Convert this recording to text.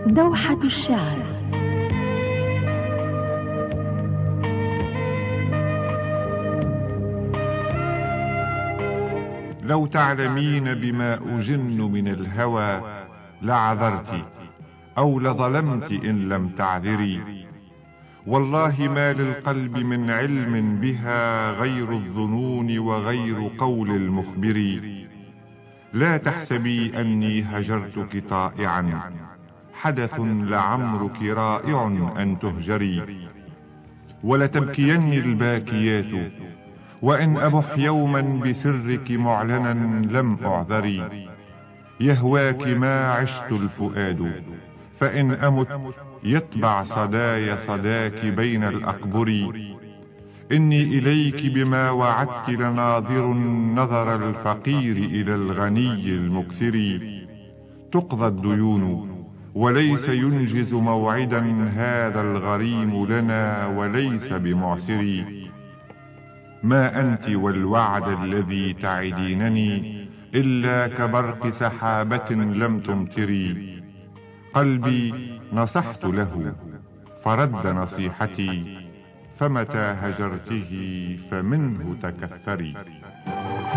دوحة الشعر. لو تعلمين بما أجن من الهوى لعذرت أو لظلمت إن لم تعذري. والله ما للقلب من علم بها غير الظنون وغير قول المخبر. لا تحسبي أني هجرتك طائعا، حدث لعمرك رائع أن تهجري. ولتبكين الباكيات وإن أبح يوما بسرك معلنا لم أعذري. يهواك ما عشت الفؤاد، فإن أمت يتبع صداي صداك بين الأقبر. إني إليك بما وعدت لناظر نظر الفقير إلى الغني المكثر. تقضى الديون وليس ينجز موعدا هذا الغريم لنا وليس بمعسر. ما أنت والوعد الذي تعدينني إلا كبرق سحابة لم تمطري. قلبي نصحت له فرد نصيحتي، فمتى هجرته فمنه تكثري.